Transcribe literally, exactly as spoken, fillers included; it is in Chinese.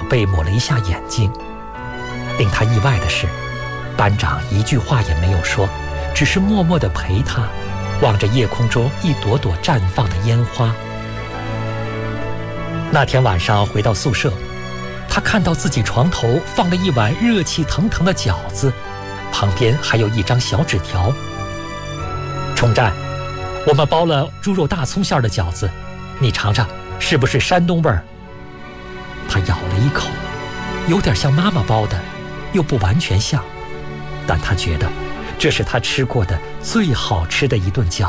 被抹了一下眼睛。令他意外的是，班长一句话也没有说，只是默默地陪他望着夜空中一朵朵绽放的烟花。那天晚上回到宿舍，他看到自己床头放了一碗热气腾腾的饺子，旁边还有一张小纸条：冲战，我们包了猪肉大葱馅的饺子，你尝尝是不是山东味儿？他咬了一口，有点像妈妈包的，又不完全像，但他觉得这是他吃过的最好吃的一顿饺